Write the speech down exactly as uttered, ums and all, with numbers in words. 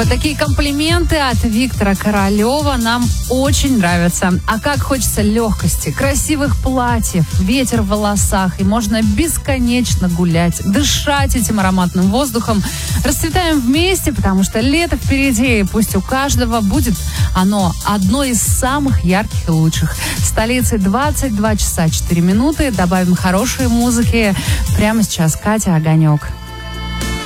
Вот такие комплименты от Виктора Королева нам очень нравятся. А как хочется легкости, красивых платьев, ветер в волосах, и можно бесконечно гулять, дышать этим ароматным воздухом. Расцветаем вместе, потому что лето впереди, и пусть у каждого будет оно одно из самых ярких и лучших. В столице двадцать два часа четыре минуты. Добавим хорошей музыки. Прямо сейчас Катя Огонек.